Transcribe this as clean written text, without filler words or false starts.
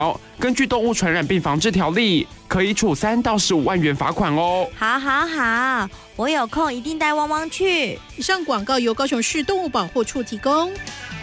根据动物传染病防治条例，可以处3到15万元罚款哦。 好，我有空一定带汪汪去。 以上广告由高雄市动物保护处提供。